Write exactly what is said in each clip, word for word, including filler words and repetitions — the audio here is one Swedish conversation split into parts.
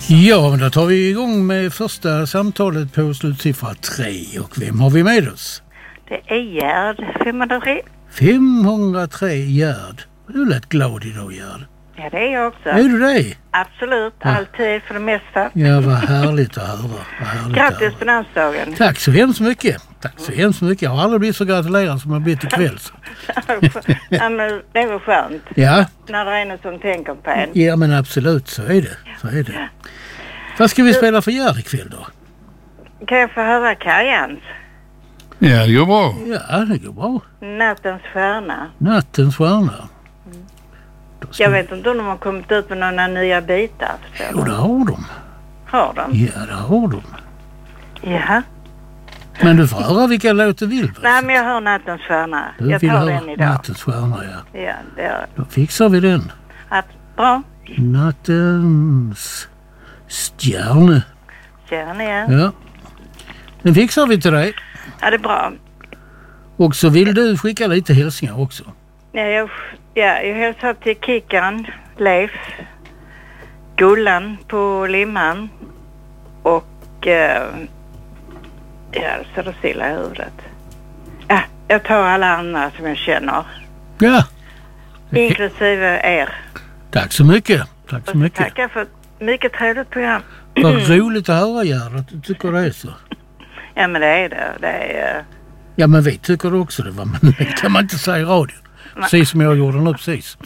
Ja, men då tar vi igång med första samtalet på slutsiffra tre. Och vem har vi med oss? Det är Gerd, femhundratre. femhundratre, Gerd. Du är lätt glad idag, Gerd. Ja, det är jag också. Är du det? Absolut, ja. Alltid för det mesta. Ja, vad härligt att höra. Vad härligt Grattis på namnsdagen. Tack så hemskt mycket. Tack så hemskt mycket. Jag har aldrig blivit så gratulerad som jag blivit ikväll. Ja, men det är väl skönt. Ja. När det är någon som tänker på en. Ja, men absolut, så är det. Så är det. Ja. Vad ska vi spela för Gerd ikväll då? Kan jag få höra Kajans? Ja, det går bra. Ja, det går bra. Nattens stjärna. Nattens stjärna. Mm. Jag vet inte om de har kommit ut med några nya bitar. Jo, det har de. Har de? Ja, det har de. Ja. Men du får höra vilka låter vill. Nej, men jag hör Nattens stjärna. Du jag tar den idag. Nattens stjärna, ja. Ja, det är... Då fixar vi den. Att, bra. Nattens stjärna. Stjärna, ja. Ja. Den fixar vi till dig. Ja, det är bra. Och så vill du skicka lite hälsningar också. Ja, jag, ja, jag hälsar till Kickan, Leif, Gullan på Limhan och eh, ja, så det stilla i huvudet. Ja, jag tar alla andra som jag känner. Ja. Inklusive er. Tack så mycket. Tack så mycket. Tackar för ett mycket trevligt program. Vad roligt att höra, Gerd, att du tycker det är så. Ja, men det är det. Det är... Ja, men vi tycker det också det, va? Men det kan man inte säga i radio. Precis som jag gjorde nu precis.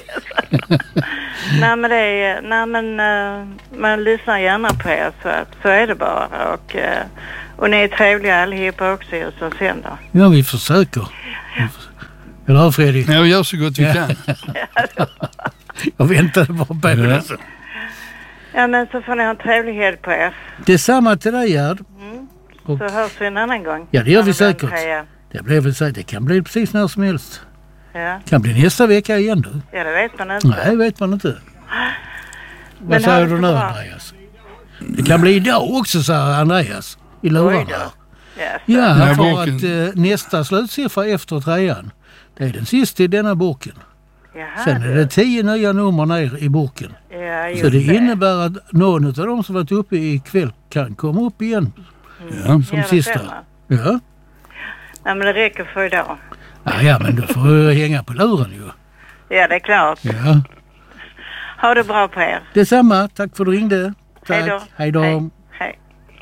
Nej, men det är... Nej, men uh, man lyssnar gärna på er, så, att, så är det bara. Och, uh, och ni är trevliga allihopa också just som sänder. Ja, vi försöker. Ja. Eller hur, Fredrik? Ja, vi gör så gott vi ja. kan. Jag väntade bara på det. Alltså. Ja, men så får ni ha en trevlig helg på er. Detsamma till dig, Gerd. Mm. Och... Så hörs vi en annan gång. Ja, det gör vi säkert. Tre. Det blir väl säkert. Det kan bli precis när som helst. Ja. Kan bli nästa vecka igen du. Ja, det vet man inte. Nej, vet man inte. Men vad säger du nu, Andreas? Det kan bli idag också, säger Andreas. I lurarna. Ja, ja, för att eh, nästa slutsiffra efter trean, det är den sista i denna boken. Jaha, sen är det tio nya nummer ner i boken. Ja, så det, det innebär att någon av dem som varit uppe ikväll kan komma upp igen. Mm. Ja, som ja, sista. Ja. Ja, men det räcker för idag. Ja, ja, men du får hänga på luren ju. Ja, det är klart. Ja. Ha det bra på er. Detsamma. Tack för att du ringde. Tack. Hej då. Hej då. Hej. Hej.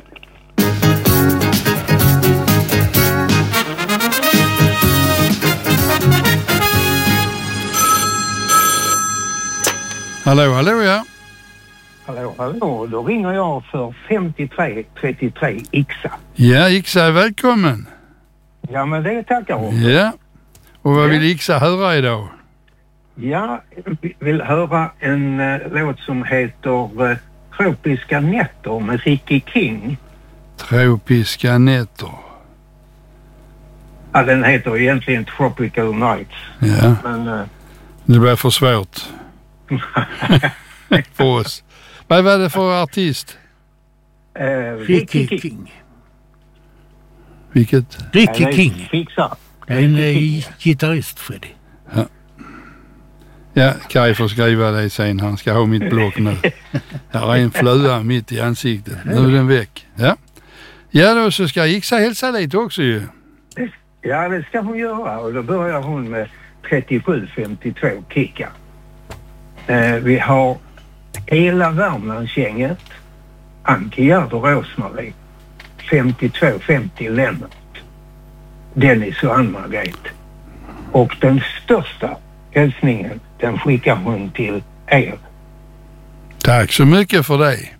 Hallå, hallå, ja. Hallå, hallå. Då ringer jag för femtiotre trettiotre Ixa. Ja, Ixa är välkommen. Ja, men det tackar hon. Ja. Och vad vill Ixa höra idag? Ja, jag vill höra en uh, låt som heter uh, Tropiska nätter med Ricky King. Tropiska nätter. Ja, den heter egentligen Tropical Nights. Ja. Men, uh... det blir för svårt. för oss. Vad var det för artist? Uh, Ricky King. King. Vilket? Ricky ja, King. Fixa. En uh, gitarrist, Freddy. Ja. Ja, Kaj får skriva det sen. Han ska ha mitt block nu. Här är en flua mitt i ansiktet. Nu är den väck. Ja. Ja, då så ska Ixa hälsa lite också ju. Ja, det ska hon göra. Och då börjar hon med trettiosju femtiotvå Kicka. Eh, vi har hela Värmlandsgänget. Anki, Gerd och Rosmarie. femtiotvå femtio Lennart. Dennis och Ann-Margret. Och den största hälsningen, den skickar hon till er. Tack så mycket för dig.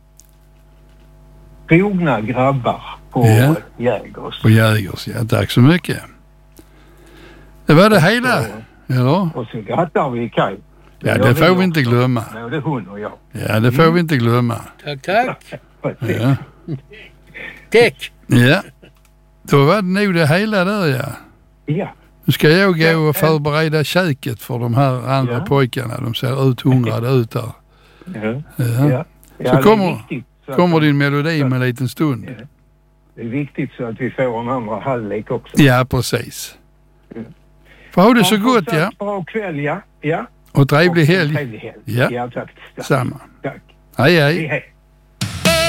Rogna grabbar på ja. Jägers. På Jägers, ja. Tack så mycket. Det var det hela, eller? Och så grattar vi Kaj. Ja, det får vi inte glömma. Både hon och jag. Ja, det får mm. vi inte glömma. Tack, tack. ja. Tack. Ja. Då var det nog det hela där, ja. Ja. Nu ska jag gå och förbereda köket för de här andra ja. pojkarna. De ser ut hungrade ut där. Ja. Ja. Ja. Så kommer, så kommer din melodi med en liten stund. Ja. Det är viktigt så att vi får en andra halvlek också. Ja, precis. Ja. Får ha det så gott, ja. Bra kväll, ja. Ja. Och trevlig helg. Trevlig helg. Ja, ja tack. Samma. Tack. Hej, hej. hej, hej.